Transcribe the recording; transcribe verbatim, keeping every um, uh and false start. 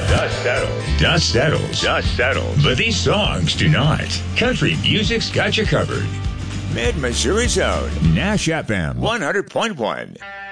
Dust settles. Dust settles. Dust settles. But these songs do not. Country music's got you covered. Mid-Missouri's own Nash F M one hundred point one.